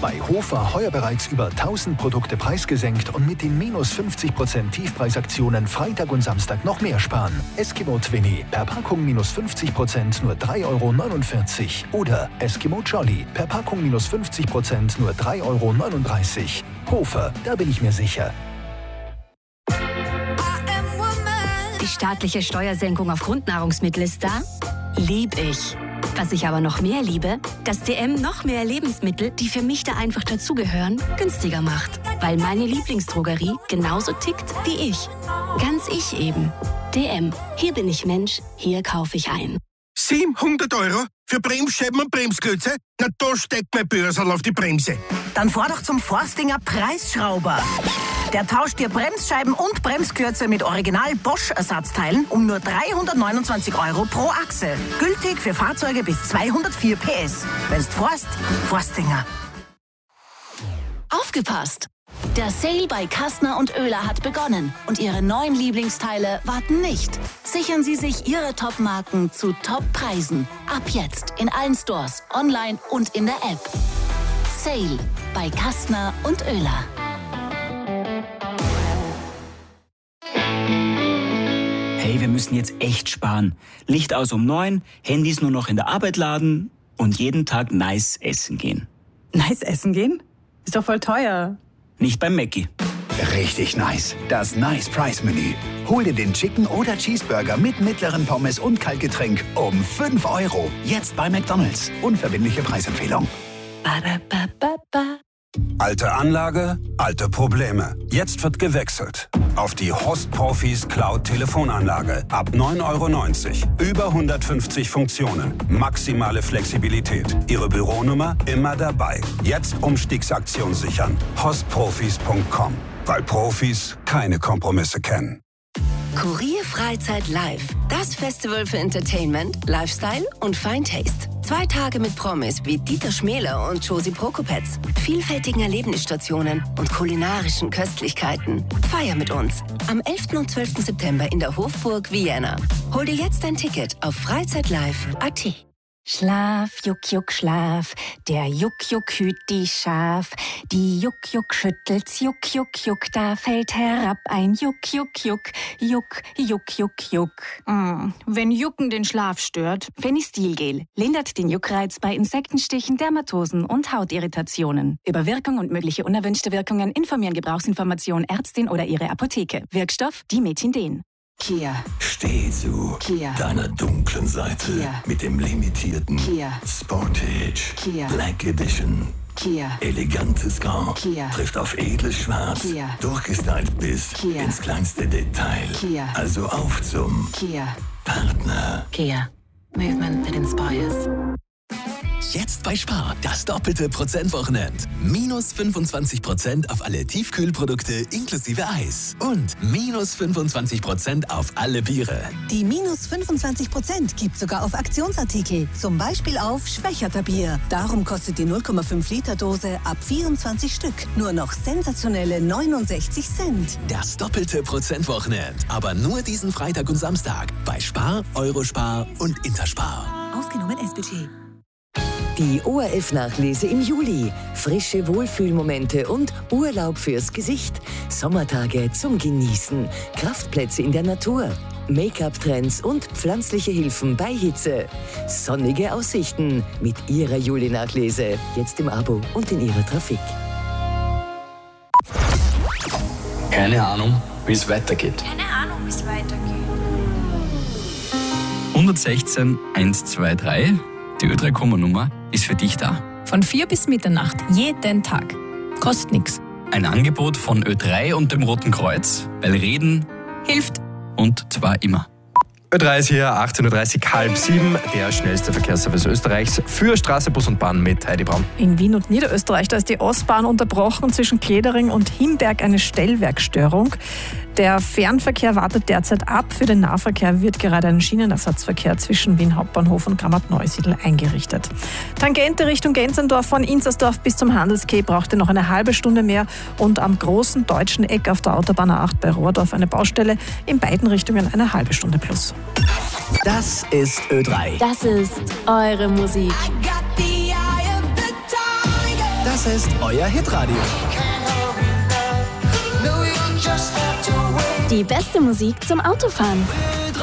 Bei Hofer heuer bereits über 1000 Produkte preisgesenkt und mit den minus 50% Tiefpreisaktionen Freitag und Samstag noch mehr sparen. Eskimo Twinny, per Packung minus 50% nur 3,49 € oder Eskimo Jolly, per Packung minus 50% nur 3,39 €. Hofer, da bin ich mir sicher. Die staatliche Steuersenkung auf Grundnahrungsmittel ist da? Lieb ich. Was ich aber noch mehr liebe, dass DM noch mehr Lebensmittel, die für mich da einfach dazugehören, günstiger macht. Weil meine Lieblingsdrogerie genauso tickt wie ich. Ganz ich eben. DM. Hier bin ich Mensch, hier kaufe ich ein. 700 € für Bremsscheiben und Bremsklötze? Na, da steckt mein Börsal auf die Bremse. Dann fahr doch zum Forstinger Preisschrauber. Der tauscht dir Bremsscheiben und Bremsklötze mit Original Bosch-Ersatzteilen um nur 329 € pro Achse. Gültig für Fahrzeuge bis 204 PS. Wenn's fährst, Forstinger. Aufgepasst! Der Sale bei Kastner und Oehler hat begonnen und Ihre neuen Lieblingsteile warten nicht. Sichern Sie sich Ihre Top-Marken zu Top-Preisen. Ab jetzt in allen Stores, online und in der App. Sale bei Kastner und Oehler. Hey, wir müssen jetzt echt sparen. Licht aus um 9, Handys nur noch in der Arbeit laden und jeden Tag nice essen gehen. Nice essen gehen? Ist doch voll teuer. Nicht beim Mackie. Richtig nice. Das Nice Price Menü. Hol dir den Chicken oder Cheeseburger mit mittleren Pommes und Kaltgetränk um 5 €. Jetzt bei McDonald's. Unverbindliche Preisempfehlung. Alte Anlage, alte Probleme. Jetzt wird gewechselt. Auf die Host Profis Cloud Telefonanlage. Ab 9,90 €. Über 150 Funktionen. Maximale Flexibilität. Ihre Büronummer immer dabei. Jetzt Umstiegsaktion sichern. hostprofis.com. Weil Profis keine Kompromisse kennen. Kurier Freizeit Live. Das Festival für Entertainment, Lifestyle und Fine Taste. 2 Tage mit Promis wie Dieter Schmäler und Josie Prokopetz, vielfältigen Erlebnisstationen und kulinarischen Köstlichkeiten. Feier mit uns. Am 11. und 12. September in der Hofburg Vienna. Hol dir jetzt dein Ticket auf freizeitlive.at. Schlaf, Juck, Juck, Schlaf. Der Juck, Juck hüt die Schaf. Die Juck, Juck schüttelt's, Juck, Juck, Juck. Da fällt herab ein Juck, Juck, Juck. Juck, Juck, Juck, Juck. Wenn Jucken den Schlaf stört. Fenistilgel lindert den Juckreiz bei Insektenstichen, Dermatosen und Hautirritationen. Über Wirkung und mögliche unerwünschte Wirkungen informieren Gebrauchsinformation Ärztin oder ihre Apotheke. Wirkstoff Dimetindin. Kia. Steh zu Kia. deiner dunklen Seite Kia. mit dem limitierten Kia. Sportage Kia. Black Edition. Kia. Elegantes Grau Kia. trifft auf edles Schwarz, Kia. durchgestylt bis Kia. ins kleinste Detail. Kia. Also auf zum Kia. Partner. Kia. Movement that inspires. Jetzt bei Spar, das doppelte Prozentwochenend. Minus 25% auf alle Tiefkühlprodukte inklusive Eis. Und minus 25% auf alle Biere. Die minus 25% gibt sogar auf Aktionsartikel. Zum Beispiel auf Schwächerter Bier. Darum kostet die 0,5 Liter Dose ab 24 Stück nur noch sensationelle 69 Cent. Das doppelte Prozentwochenend. Aber nur diesen Freitag und Samstag. Bei Spar, Eurospar und Interspar. Ausgenommen S-Budget. Die ORF-Nachlese im Juli. Frische Wohlfühlmomente und Urlaub fürs Gesicht. Sommertage zum Genießen. Kraftplätze in der Natur. Make-up-Trends und pflanzliche Hilfen bei Hitze. Sonnige Aussichten mit Ihrer Juli-Nachlese. Jetzt im Abo und in Ihrer Trafik. Keine Ahnung, wie es weitergeht. 116 123. Die Ö3-Komma-Nummer ist für dich da. Von 4 bis Mitternacht, jeden Tag. Kostet nichts. Ein Angebot von Ö3 und dem Roten Kreuz, weil Reden hilft. Und zwar immer. Ö3 ist hier, 18:30 Uhr, 6:30, der schnellste Verkehrsservice Österreichs für Straße, Bus und Bahn mit Heidi Braun. In Wien und Niederösterreich, da ist die Ostbahn unterbrochen. Zwischen Kledering und Himberg eine Stellwerkstörung. Der Fernverkehr wartet derzeit ab. Für den Nahverkehr wird gerade ein Schienenersatzverkehr zwischen Wien Hauptbahnhof und Grammat-Neusiedl eingerichtet. Tangente Richtung Genzendorf von Inzersdorf bis zum Handelsquai brauchte noch eine halbe Stunde mehr. Und am großen deutschen Eck auf der Autobahn A8 bei Rohrdorf eine Baustelle. In beiden Richtungen eine halbe Stunde plus. Das ist Ö3. Das ist eure Musik. Das Das ist euer Hitradio. Die beste Musik zum Autofahren.